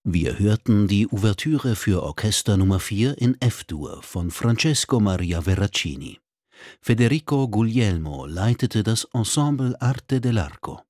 Wir hörten die Ouvertüre für Orchester Nummer 4 in F-Dur von Francesco Maria Veracini. Federico Guglielmo leitete das Ensemble Arte dell'Arco.